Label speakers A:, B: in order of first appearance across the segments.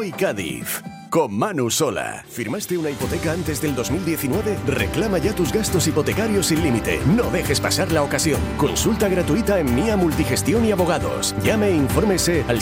A: Hoy Cádiz, con Manu Sola. ¿Firmaste una hipoteca antes del 2019? Reclama ya tus gastos hipotecarios sin límite. No dejes pasar la ocasión. Consulta gratuita en Mía Multigestión y Abogados. Llame e infórmese al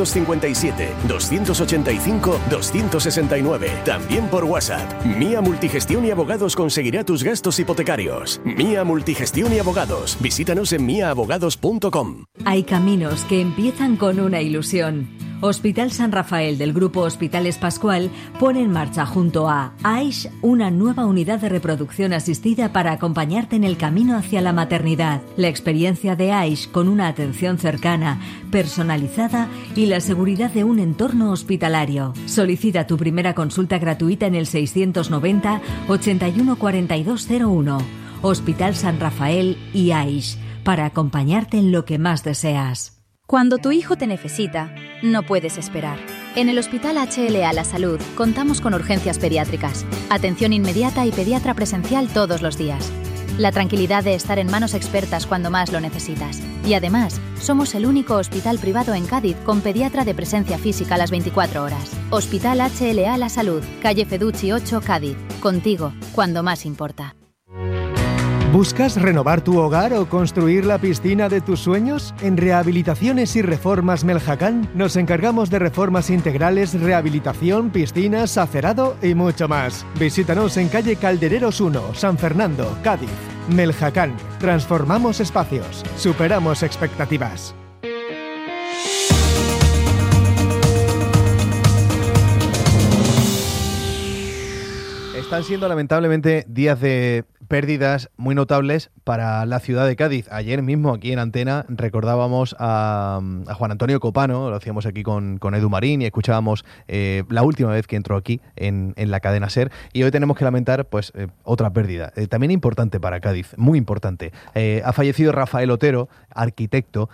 A: 657-285-269. También por WhatsApp. Mía Multigestión y Abogados conseguirá tus gastos hipotecarios. Mía Multigestión y Abogados. Visítanos en miaabogados.com.
B: Hay caminos que empiezan con una ilusión. Hospital San Rafael del Grupo Hospitales Pascual pone en marcha junto a AISH una nueva unidad de reproducción asistida para acompañarte en el camino hacia la maternidad. La experiencia de AISH con una atención cercana, personalizada y la seguridad de un entorno hospitalario. Solicita tu primera consulta gratuita en el 690 81 4201. Hospital San Rafael y AISH, para acompañarte en lo que más deseas.
C: Cuando tu hijo te necesita, no puedes esperar. En el Hospital HLA La Salud contamos con urgencias pediátricas, atención inmediata y pediatra presencial todos los días. La tranquilidad de estar en manos expertas cuando más lo necesitas. Y además, somos el único hospital privado en Cádiz con pediatra de presencia física a las 24 horas. Hospital HLA La Salud, calle Feducci 8, Cádiz. Contigo, cuando más importa.
D: ¿Buscas renovar tu hogar o construir la piscina de tus sueños? En Rehabilitaciones y Reformas Meljacán nos encargamos de reformas integrales, rehabilitación, piscinas, acerado y mucho más. Visítanos en calle Caldereros 1, San Fernando, Cádiz. Meljacán. Transformamos espacios. Superamos expectativas.
E: Están siendo lamentablemente días de pérdidas muy notables para la ciudad de Cádiz. Ayer mismo aquí en Antena recordábamos a Juan Antonio Copano, lo hacíamos aquí con Edu Marín y escuchábamos la última vez que entró aquí en la cadena SER, y hoy tenemos que lamentar pues otra pérdida, también importante para Cádiz, muy importante. Ha fallecido Rafael Otero, arquitecto.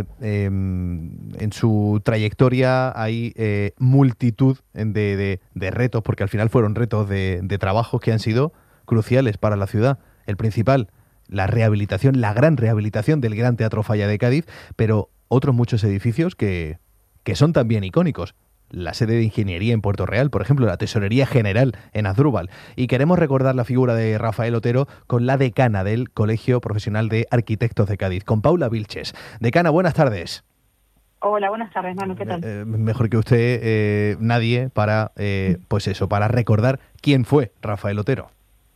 E: En su trayectoria hay multitud de retos, porque al final fueron retos de trabajos que han sido cruciales para la ciudad. El principal, la rehabilitación, la gran rehabilitación del Gran Teatro Falla de Cádiz, pero otros muchos edificios que son también icónicos. La sede de Ingeniería en Puerto Real, por ejemplo, la Tesorería General en Asdrúbal. Y queremos recordar la figura de Rafael Otero con la decana del Colegio Profesional de Arquitectos de Cádiz, con Paula Vilches. Decana, buenas tardes.
F: Hola, buenas tardes, Manu, ¿qué tal?
E: Mejor que usted, nadie para, pues eso, para recordar quién fue Rafael Otero.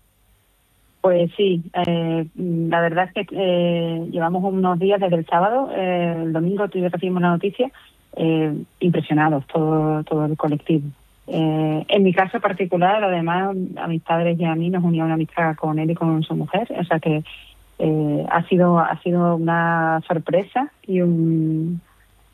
F: Pues sí, la verdad es que llevamos unos días desde el sábado, el domingo recibimos la noticia, impresionados todo el colectivo. En mi caso particular, además, a mis padres y a mí nos unía una amistad con él y con su mujer, o sea que ha sido una sorpresa y una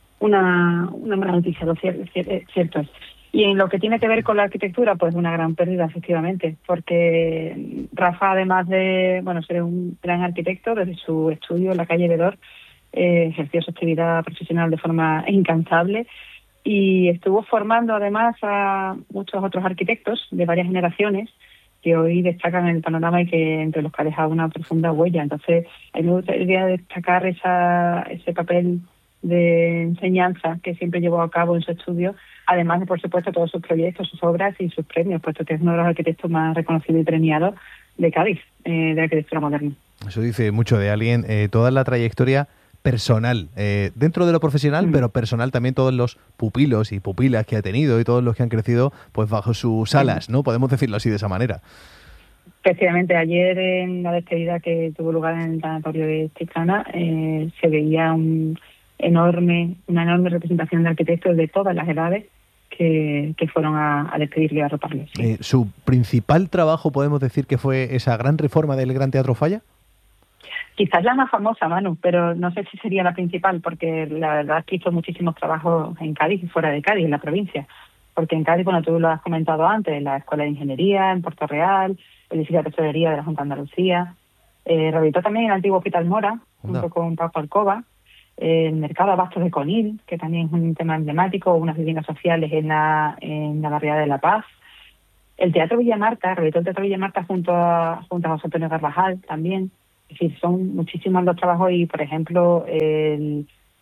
F: mala noticia, lo cierto es. Y en lo que tiene que ver con la arquitectura, pues una gran pérdida, efectivamente, porque Rafa, además de ser un gran arquitecto, desde su estudio en la calle Bedor, ejerció su actividad profesional de forma incansable y estuvo formando además a muchos otros arquitectos de varias generaciones que hoy destacan en el panorama y que entre los que ha dejado una profunda huella. Entonces, a mí me gustaría destacar ese papel de enseñanza que siempre llevó a cabo en su estudio, además de, por supuesto, todos sus proyectos, sus obras y sus premios, puesto que es uno de los arquitectos más reconocidos y premiados de Cádiz, de arquitectura moderna.
E: Eso dice mucho de alguien, toda la trayectoria personal, dentro de lo profesional, pero personal también, todos los pupilos y pupilas que ha tenido y todos los que han crecido pues bajo sus alas, ¿no? Podemos decirlo así, de esa manera.
F: Efectivamente, ayer en la despedida que tuvo lugar en el tanatorio de Chiclana se veía una enorme representación de arquitectos de todas las edades que fueron a despedirle y a arroparle. Sí.
E: ¿Su principal trabajo podemos decir que fue esa gran reforma del Gran Teatro Falla?
F: Quizás la más famosa, Manu, pero no sé si sería la principal, porque la verdad es que hizo muchísimos trabajos en Cádiz y fuera de Cádiz, en la provincia. Porque en Cádiz, bueno, tú lo has comentado antes, la Escuela de Ingeniería en Puerto Real, el edificio de Tesorería de la Junta de Andalucía, rehabilitó también el antiguo Hospital Mora, junto con Paco Alcoba, el mercado Abastos de Conil, que también es un tema emblemático, unas viviendas sociales en la barriada de La Paz. El Teatro Villamarta, rehabilitó el Teatro Villamarta junto a José Antonio Carvajal también. Es decir, son muchísimos los trabajos y, por ejemplo, el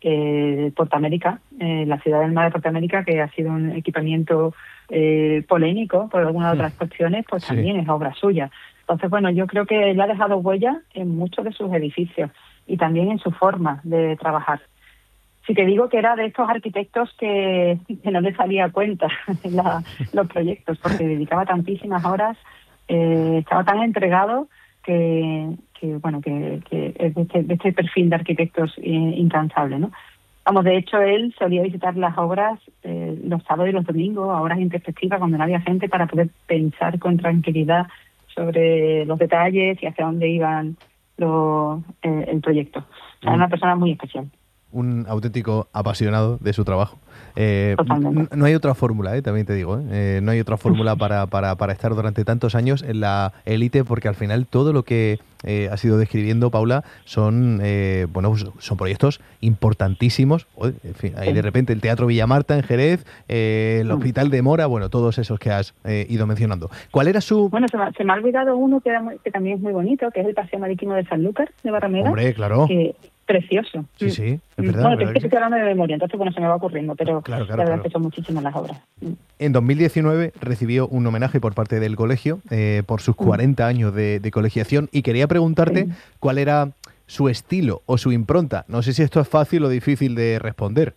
F: Puerto América, la ciudad del mar de Puerto América, que ha sido un equipamiento polémico por algunas otras cuestiones, pues también es obra suya. Entonces, bueno, yo creo que él ha dejado huella en muchos de sus edificios y también en su forma de trabajar. Si te digo que era de estos arquitectos que no le salía a cuenta los proyectos, porque dedicaba tantísimas horas, estaba tan entregado que es de este perfil de arquitectos incansable, ¿no? Vamos, de hecho, él solía visitar las obras los sábados y los domingos, a horas introspectivas, cuando no había gente, para poder pensar con tranquilidad sobre los detalles y hacia dónde iban el proyecto. O sea, era una persona muy especial.
E: Un auténtico apasionado de su trabajo. No hay otra fórmula, también te digo. No hay otra fórmula para estar durante tantos años en la élite, porque al final todo lo que has ido describiendo, Paula, son proyectos importantísimos. En fin, hay de repente el Teatro Villamarta en Jerez, el Hospital de Mora, bueno, todos esos que has ido mencionando. ¿Cuál era su...?
F: Bueno, se me ha olvidado uno que también es muy bonito, que es el Paseo Marítimo de Sanlúcar, de Barrameda.
E: Hombre, claro.
F: Precioso.
E: Sí, es verdad.
F: Bueno, te estoy hablando de memoria, entonces se me va ocurriendo, pero
E: claro.
F: la verdad es que son muchísimas las obras.
E: En 2019 recibió un homenaje por parte del colegio por sus 40 años de colegiación, y quería preguntarte cuál era su estilo o su impronta. No sé si esto es fácil o difícil de responder.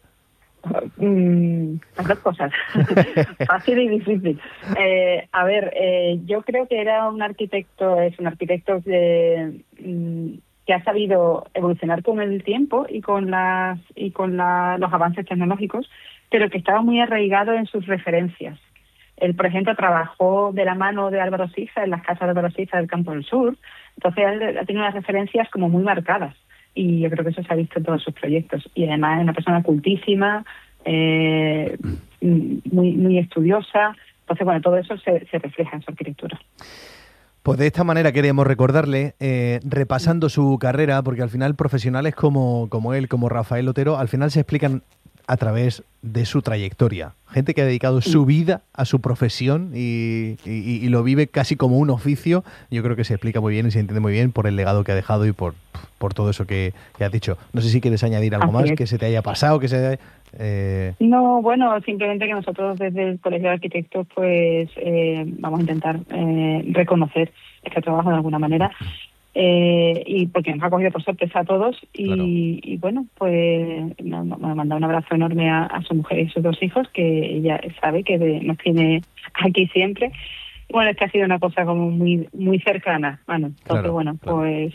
F: Las dos cosas, fácil y difícil. Yo creo que es un arquitecto que ha sabido evolucionar con el tiempo y con los avances tecnológicos, pero que estaba muy arraigado en sus referencias. Él, por ejemplo, trabajó de la mano de Álvaro Siza en las casas de Álvaro Siza del Campo del Sur, entonces él tiene unas referencias como muy marcadas, y yo creo que eso se ha visto en todos sus proyectos. Y además es una persona cultísima, muy estudiosa, entonces bueno, todo eso se refleja en su arquitectura.
E: Pues de esta manera queríamos recordarle, repasando su carrera, porque al final profesionales como él, como Rafael Otero, al final se explican a través de su trayectoria. Gente que ha dedicado su vida a su profesión y lo vive casi como un oficio. Yo creo que se explica muy bien y se entiende muy bien por el legado que ha dejado y por todo eso que has dicho. No sé si quieres añadir algo más que se te haya pasado,
F: No, bueno, simplemente que nosotros desde el Colegio de Arquitectos pues vamos a intentar reconocer este trabajo de alguna manera, y porque nos ha cogido por sorpresa a todos y bueno, pues me ha mandado un abrazo enorme a su mujer y sus dos hijos, que ella sabe que nos tiene aquí siempre. Bueno, es que ha sido una cosa como muy muy cercana, bueno, entonces pues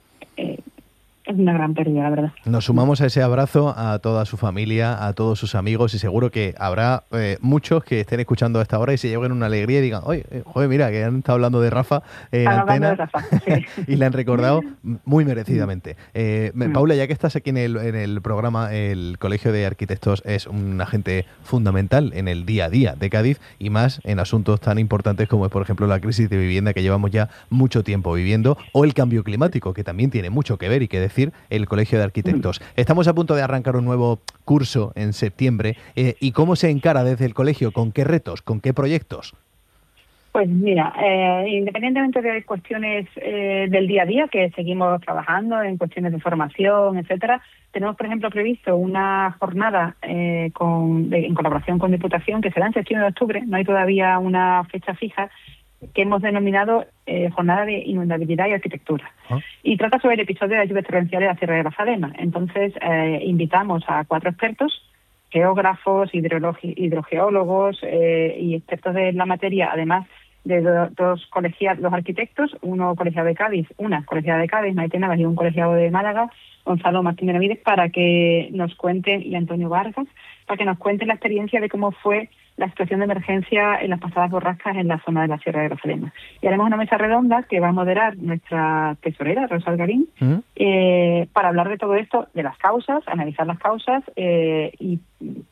F: es una gran pérdida, la verdad.
E: Nos sumamos a ese abrazo a toda su familia, a todos sus amigos, y seguro que habrá muchos que estén escuchando a esta hora y se lleven una alegría y digan, oye, mira, que han estado hablando de Rafa en antena, y le han recordado muy merecidamente. Paula, ya que estás aquí en el programa, el Colegio de Arquitectos es un agente fundamental en el día a día de Cádiz, y más en asuntos tan importantes como es, por ejemplo, la crisis de vivienda que llevamos ya mucho tiempo viviendo, o el cambio climático, que también tiene mucho que ver y que decir el Colegio de Arquitectos. Estamos a punto de arrancar un nuevo curso en septiembre. ¿Y cómo se encara desde el colegio? ¿Con qué retos? ¿Con qué proyectos?
F: Pues mira, independientemente de cuestiones del día a día, que seguimos trabajando en cuestiones de formación, etcétera, tenemos, por ejemplo, previsto una jornada en colaboración con Diputación, que será en septiembre de octubre. No hay todavía una fecha fija, que hemos denominado Jornada de Inundabilidad y Arquitectura. Y trata sobre el episodio de las lluvias torrenciales de la Sierra de Grazalema. Entonces, invitamos a 4 expertos, geógrafos, hidrogeólogos y expertos de la materia, además de dos colegiados, los arquitectos, una colegiada de Cádiz, Maite Navas, y un colegiado de Málaga, Gonzalo Martín de Navides, para que nos cuenten, y Antonio Vargas, para que nos cuenten la experiencia de cómo fue la situación de emergencia en las pasadas borrascas en la zona de la Sierra de Grazalema. Y haremos una mesa redonda que va a moderar nuestra tesorera, Rosa Algarín, para hablar de todo esto, de las causas, analizar las causas y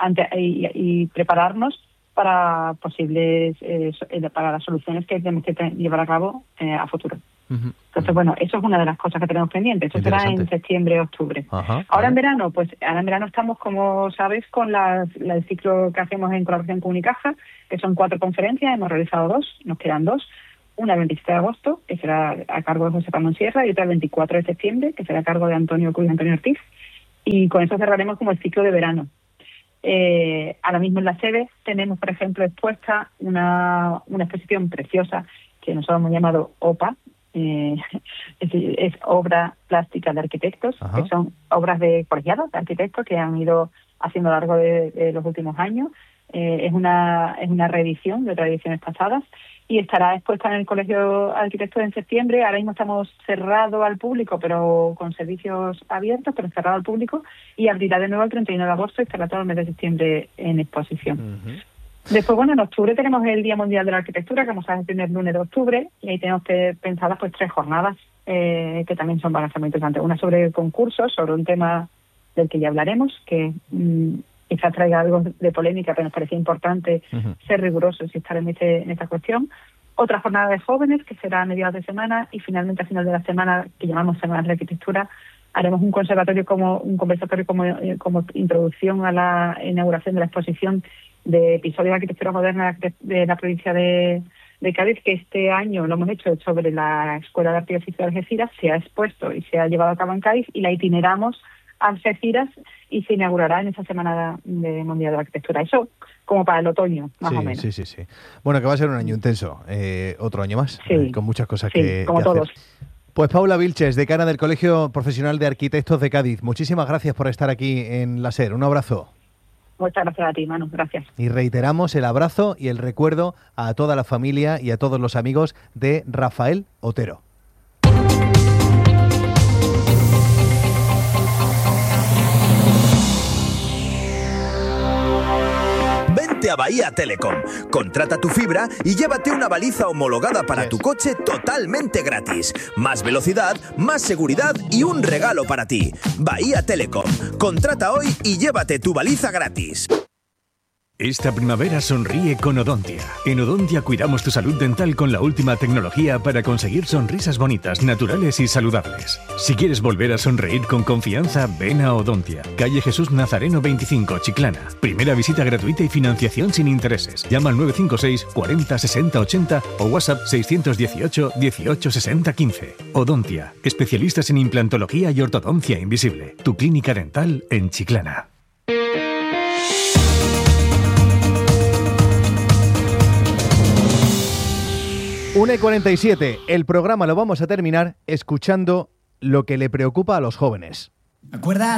F: prepararnos para posibles para las soluciones que tenemos que llevar a cabo a futuro. Entonces, bueno, eso es una de las cosas que tenemos pendientes. Eso será en septiembre, octubre. Ahora en verano, estamos, como sabes, con el ciclo que hacemos en colaboración con Unicaja, que son 4 conferencias. Hemos realizado 2, nos quedan 2. Una el 27 de agosto, que será a cargo de José Ramón Sierra, y otra el 24 de septiembre, que será a cargo de Antonio Cruz y Antonio Ortiz. y con eso cerraremos como el ciclo de verano. Ahora mismo en la sede tenemos, por ejemplo, expuesta una exposición preciosa que nosotros hemos llamado OPA, es obra plástica de arquitectos,
E: Ajá.
F: que son obras de colegiados de arquitectos que han ido haciendo a lo largo de los últimos años. Es una reedición de otras ediciones pasadas y estará expuesta en el Colegio de Arquitectos en septiembre. Ahora mismo estamos cerrados al público, pero con servicios abiertos, pero cerrado al público, y abrirá de nuevo el 31 de agosto y estará todo el mes de septiembre en exposición.
E: Uh-huh.
F: Después, bueno, en octubre tenemos el Día Mundial de la Arquitectura, que vamos a hacer el primer lunes de octubre, y ahí tenemos pensadas pues 3 jornadas que también van a ser muy interesantes. Una sobre concursos, sobre un tema del que ya hablaremos, que quizás traiga algo de polémica, pero nos parecía importante ser rigurosos y estar en esta cuestión. Otra jornada de jóvenes, que será a mediados de semana, y finalmente a final de la semana, que llamamos Semana de Arquitectura, haremos un conversatorio como introducción a la inauguración de la exposición de episodios de arquitectura moderna de la provincia de Cádiz, que este año lo hemos hecho sobre la Escuela de Arte y Oficio de Algeciras. Se ha expuesto y se ha llevado a cabo en Cádiz, y la itineramos a Algeciras y se inaugurará en esa Semana de Mundial de la Arquitectura. Eso como para el otoño, más o menos.
E: Sí. Bueno, que va a ser un año intenso, otro año más, con muchas cosas que
F: como todos.
E: hacer. Pues Paula Vilches, decana del Colegio Profesional de Arquitectos de Cádiz, muchísimas gracias por estar aquí en la SER. Un abrazo.
F: Muchas gracias a ti, Manu. Gracias.
E: Y reiteramos el abrazo y el recuerdo a toda la familia y a todos los amigos de Rafael Otero.
G: Vente a Bahía Telecom. Contrata tu fibra y llévate una baliza homologada para tu coche totalmente gratis. Más velocidad, más seguridad y un regalo para ti. Bahía Telecom. Contrata hoy y llévate tu baliza gratis.
H: Esta primavera sonríe con Odontia. En Odontia cuidamos tu salud dental con la última tecnología para conseguir sonrisas bonitas, naturales y saludables. Si quieres volver a sonreír con confianza, ven a Odontia. Calle Jesús Nazareno 25, Chiclana. Primera visita gratuita y financiación sin intereses. Llama al 956 40 60 80 o WhatsApp 618 18 60 15. Odontia. Especialistas en implantología y ortodoncia invisible. Tu clínica dental en Chiclana.
E: 1:47. El programa lo vamos a terminar escuchando lo que le preocupa a los jóvenes.
I: ¿Acuerdas?